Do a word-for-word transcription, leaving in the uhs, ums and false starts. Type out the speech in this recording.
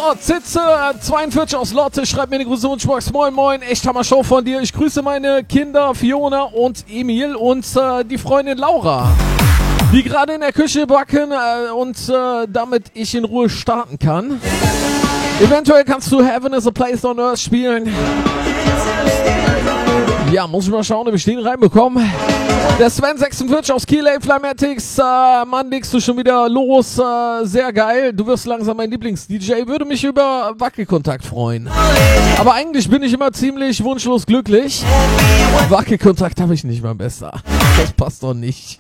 Zitze zweiundvierzig aus Lotte, schreibt mir eine Grüße Wunschbox. Moin moin, echt Hammer Show von dir. Ich grüße meine Kinder Fiona und Emil und äh, die Freundin Laura, die gerade in der Küche backen äh, und äh, damit ich in Ruhe starten kann. Eventuell kannst du Heaven is a Place on Earth spielen. Ja, muss ich mal schauen, ob ich den reinbekomme. Der Sven sechsundvierzig aus Kiel, ey, Flamatics. Äh, Mann, legst du schon wieder los. Äh, sehr geil. Du wirst langsam mein Lieblings-D J. Würde mich über Wackelkontakt freuen. Aber eigentlich bin ich immer ziemlich wunschlos glücklich. Wackelkontakt habe ich nicht mal besser. Das passt doch nicht.